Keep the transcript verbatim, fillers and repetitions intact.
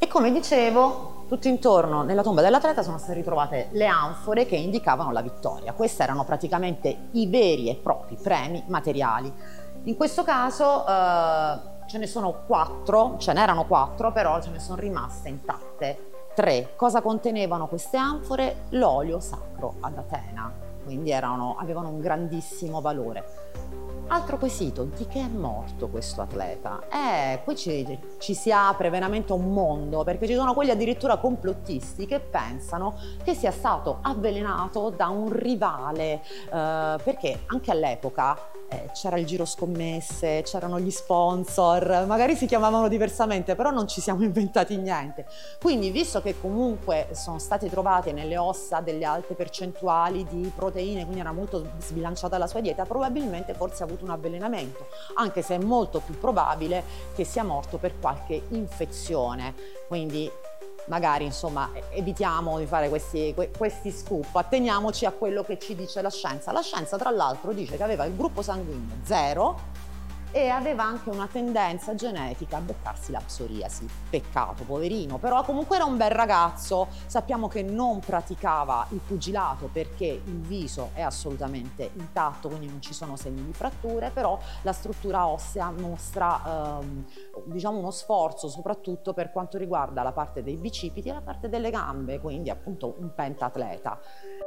E come dicevo, tutto intorno nella tomba dell'atleta sono state ritrovate le anfore che indicavano la vittoria. Questi erano praticamente i veri e propri premi materiali. In questo caso eh, ce ne sono quattro, ce n'erano quattro, però ce ne sono rimaste intatte tre. Cosa contenevano queste anfore? L'olio sacro ad Atena, quindi erano, avevano un grandissimo valore. Altro quesito, di che è morto questo atleta? Eh, qui ci, ci si apre veramente un mondo, perché ci sono quelli addirittura complottisti che pensano che sia stato avvelenato da un rivale, eh, perché anche all'epoca eh, c'era il giro scommesse, c'erano gli sponsor, magari si chiamavano diversamente, però non ci siamo inventati niente. Quindi, visto che comunque sono state trovate nelle ossa delle alte percentuali di proteine, quindi era molto sbilanciata la sua dieta, probabilmente forse ha avuto un avvelenamento, anche se è molto più probabile che sia morto per qualche infezione. Quindi magari insomma evitiamo di fare questi, questi scoop, atteniamoci a quello che ci dice la scienza. La scienza tra l'altro dice che aveva il gruppo sanguigno zero e aveva anche una tendenza genetica a beccarsi la psoriasi. Peccato, poverino, però comunque era un bel ragazzo. Sappiamo che non praticava il pugilato perché il viso è assolutamente intatto, quindi non ci sono segni di fratture, però la struttura ossea mostra ehm, diciamo uno sforzo soprattutto per quanto riguarda la parte dei bicipiti e la parte delle gambe, quindi appunto un pentatleta.